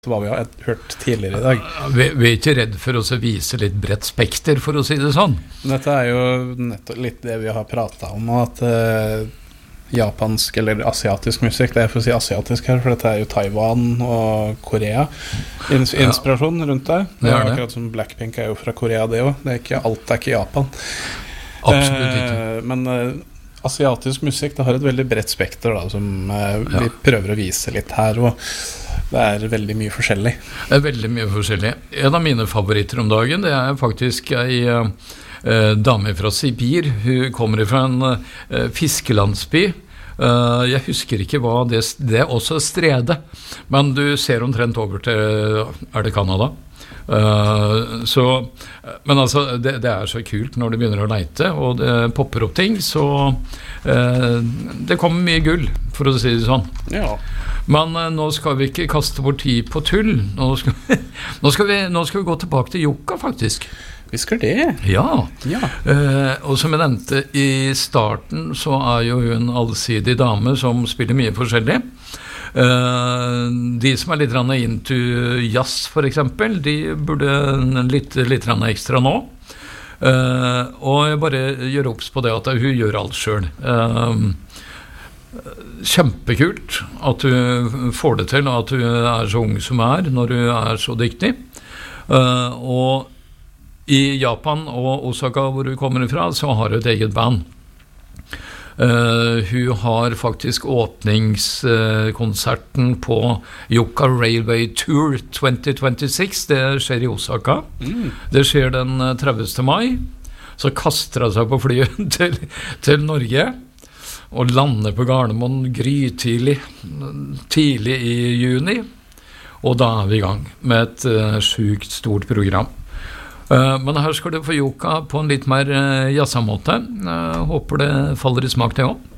hva vi har hørt tidligere I dag. Vi ikke redd for å vise litt bredt spekter, for å si det sånn. Dette jo nettopp litt det vi har pratet om, at japansk eller asiatisk musikk, det for å si asiatisk her, for dette jo Taiwan og Korea, inspirasjon rundt det. Det akkurat som Blackpink jo fra Korea det også. Det ikke, alt ikke Japan. Absolutt ikke. Men asiatisk musikk, det har et veldig bredt spekter da, som vi prøver å vise litt her, og det veldig mye forskjellig. Det veldig mye forskjellig. En av mine favoritter om dagen, det faktisk en dame fra Sibir. Hun kommer fra en fiskelandsby. Jeg husker ikke hva det også strede, men du ser omtrent over til, det Kanada? Men altså, det så kult når du begynner å leite, og det popper opp ting, så det kommer mye gull, for å si det sånn. Ja. Men nå skal vi ikke kaste vår tid på tull. Nå skal vi gå tilbake til Jukka, faktisk. Vi skal det? Ja. Og som jeg nevnte I starten, så jo hun en allsidig dame som spiller mye forskjellig. De som litt into jazz, for eksempel, de burde litt ekstra nå. Og jeg bare gjør opps på det at hun gjør alt selv. Kjempekult at du får det til, at du så ung som når du så dyktig. Og I Japan og Osaka, hvor du kommer fra, så har du et eget band. Hun har faktisk åpningskonserten på Yokka Railway Tour 2026. Det skjer I Osaka. Det skjer den 30. mai. Så kaster hun seg på flyet til Norge og lander på Gardermoen tidlig I juni, og da vi I gang med et sjukt stort program. Men her skal du få Jokka på en litt mer jazzamåte. Håper det faller I smak det også.